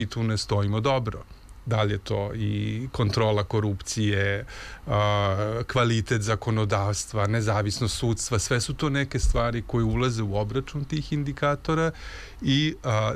i tu ne stojimo dobro. Da li je to i kontrola korupcije, kvalitet zakonodavstva, nezavisnost sudstva, sve su to neke stvari koje ulaze u obračun tih indikatora i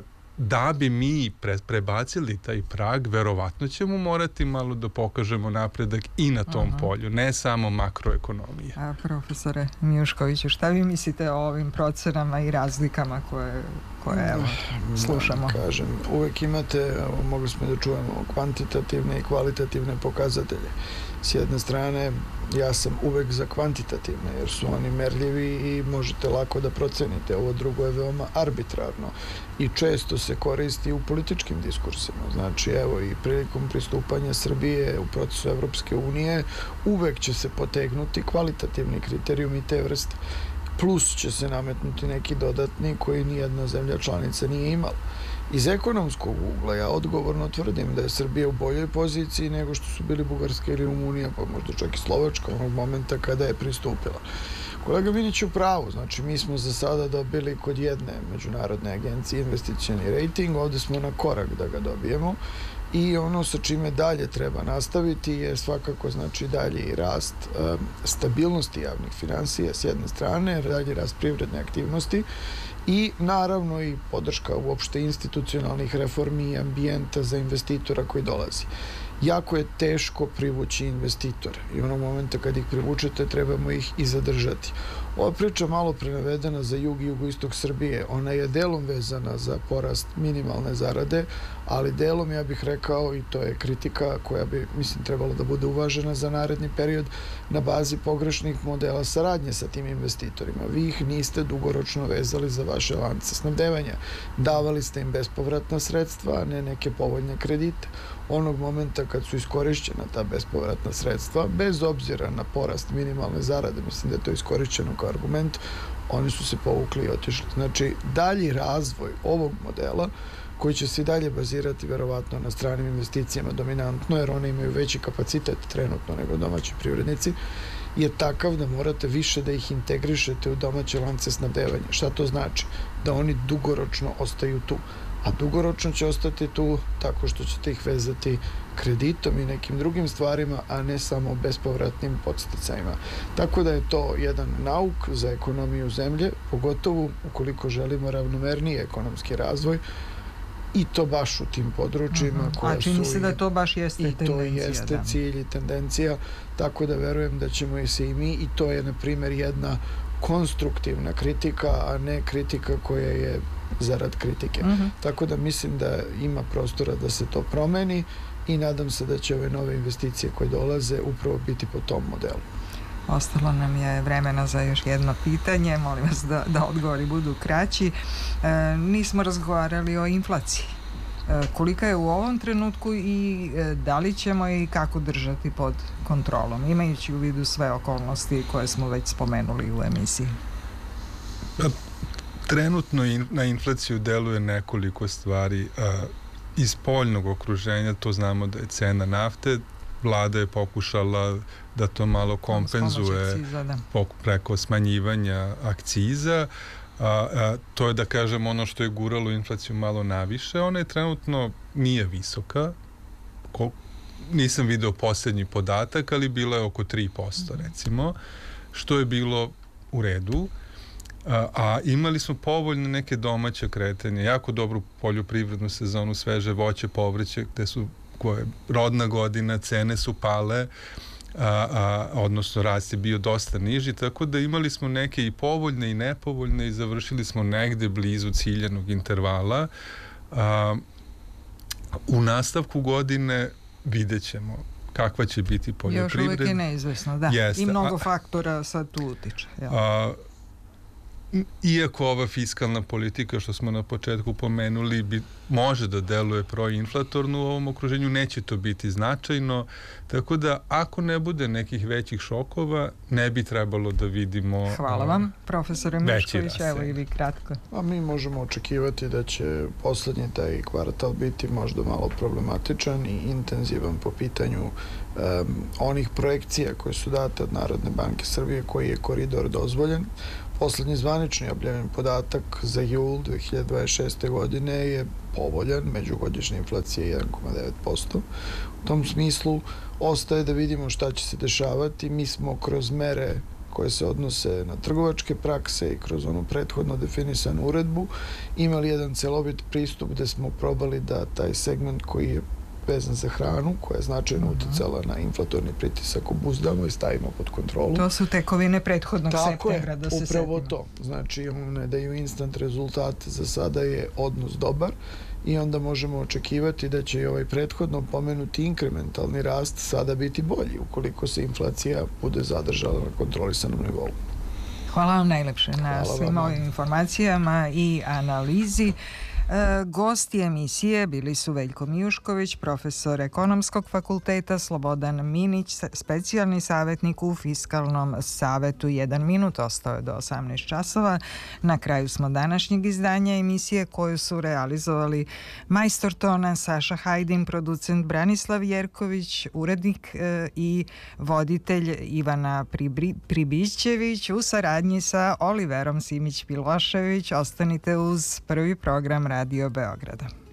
da bi mi prebacili taj prag, verovatno ćemo morati malo da pokažemo napredak i na tom polju, ne samo makroekonomije. Profesore Mijuškoviću, šta vi mislite o ovim procenama i razlikama koje evo, slušamo? Kažem, uvek imate, mogli smo da čujemo, kvantitativne i kvalitativne pokazatelje. S jedne strane, ja sam uvek za kvantitativne, jer su oni merljivi i možete lako da procenite. Ovo drugo je veoma arbitrarno i često se koristi u političkim diskursima. Znači, evo, i prilikom pristupanja Srbije u procesu Evropske unije uvek će se potegnuti kvalitativni kriterijumi te vrste. Plus će se nametnuti neki dodatni koji nijedna zemlja članica nije imala. Iz ekonomskog ugla ja odgovorno tvrdim da je Srbija u boljoj poziciji nego što su bili Bugarska ili Rumunija, pa možda čak i Slovačka onog momenta kada je pristupila. Kolega Minić je u pravu, znači mi smo za sada dobili kod jedne međunarodne agencije investicioni rating, ovde smo na korak da ga dobijemo i ono sa čime dalje treba nastaviti je svakako znači dalji rast stabilnosti javnih finansija s jedne strane, dalji rast privredne aktivnosti i naravno i podrška uopšte institucionalnih reformi i ambijenta za investitora koji dolazi. Jako je teško privući investitore i onog momenta kad ih privučete trebamo ih i zadržati. Ova priča malo prenavedena za jug i jugoistok Srbije, ona je delom vezana za porast minimalne zarade, ali delom ja bih rekao i to je kritika koja bi mislim trebalo da bude uvažena za naredni period na bazi pogrešnih modela saradnje sa tim investitorima. Vi ih niste dugoročno vezali za vaše lance snabdevanja. Davali ste im bespovratna sredstva, a ne neke povoljne kredite. Onog momenta kad su iskorišćena ta bespovratna sredstva, bez obzira na porast minimalne zarade, mislim da je to iskorišćeno kao argument, oni su se povukli i otišli. Znači, dalji razvoj ovog modela, koji će se i dalje bazirati verovatno na stranim investicijama dominantno, jer one imaju veći kapacitet trenutno nego domaći privrednici, je takav da morate više da ih integrišete u domaće lance snabdevanja. Šta to znači? Da oni dugoročno ostaju tu. A dugoročno će ostati tu tako što ćete ih vezati kreditom i nekim drugim stvarima, a ne samo bespovratnim podsticajima. Tako da je to jedan nauk za ekonomiju zemlje, pogotovo ukoliko želimo ravnomerniji ekonomski razvoj i to baš u tim područjima koja a čini se da to baš jeste tendencija. I to jeste cilj i tendencija, tako da verujem da ćemo i se i mi, i to je na primjer jedna konstruktivna kritika, a ne kritika koja je zarad kritike. Tako da mislim da ima prostora da se to promeni i nadam se da će ove nove investicije koje dolaze upravo biti po tom modelu. Ostalo nam je vremena za još jedno pitanje, molim vas da odgovori budu kraći. Nismo razgovarali o inflaciji. Kolika je u ovom trenutku i da li ćemo i kako držati pod kontrolom, imajući u vidu sve okolnosti koje smo već spomenuli u emisiji? Trenutno na inflaciju deluje nekoliko stvari. Iz spoljnog okruženja to znamo da je cena nafte. Vlada je pokušala da to malo kompenzuje preko smanjivanja akciza. To je da kažem ono što je guralo inflaciju malo naviše. Ona je trenutno nije visoka. Nisam video posljednji podatak, ali bila je oko 3% recimo, što je bilo u redu. A imali smo povoljne neke domaće kretanje, jako dobru poljoprivrednu sezonu, sveže voće, povrće, gde su rodna godina, cene su pale, odnosno rast je bio dosta niži, tako da imali smo neke i povoljne i nepovoljne i završili smo negde blizu ciljanog intervala. U nastavku godine vidjet ćemo kakva će biti poljoprivreda. Još uvijek je neizvesno, da. Jeste. I mnogo faktora sad tu utiče. Iako ova fiskalna politika, što smo na početku pomenuli, može da deluje proinflatorno u ovom okruženju, neće to biti značajno, tako da ako ne bude nekih većih šokova, ne bi trebalo da vidimo Hvala vam, profesore Mišković, evo i vi kratko. A mi možemo očekivati da će poslednji taj kvartal biti možda malo problematičan i intenzivan po pitanju onih projekcija koje su date od Narodne banke Srbije, koji je koridor dozvoljen. Poslednji zvanični objavljen podatak za jul 2026. godine je povoljan, međugodišnja inflacija je 1,9%. U tom smislu ostaje da vidimo šta će se dešavati. Mi smo kroz mere koje se odnose na trgovačke prakse i kroz onu prethodno definisanu uredbu imali jedan celovit pristup gde smo probali da taj segment koji je vezan za hranu, koja je značajno uticala na inflatorni pritisak, obuzdamo i stavimo pod kontrolu. To su tekovine prethodnog septembra, da se setimo. Upravo to. Znači, one daju instant rezultat, za sada je odnos dobar i onda možemo očekivati da će i ovaj prethodno pomenuti inkrementalni rast sada biti bolji, ukoliko se inflacija bude zadržala na kontrolisanom nivou. Hvala vam najlepše na svim ovim informacijama i analizi. Gosti emisije bili su Veljko Mijušković, profesor Ekonomskog fakulteta, Slobodan Minić, specijalni savjetnik u Fiskalnom savetu. 1 minut, ostao je do 18 časova. Na kraju smo današnjeg izdanja emisije koju su realizovali majstor tona Saša Hajdin, producent Branislav Jerković, urednik i voditelj Ivana Pribišćević u saradnji sa Oliverom Simić-Pilošević. Ostanite uz prvi program Radio Beograda.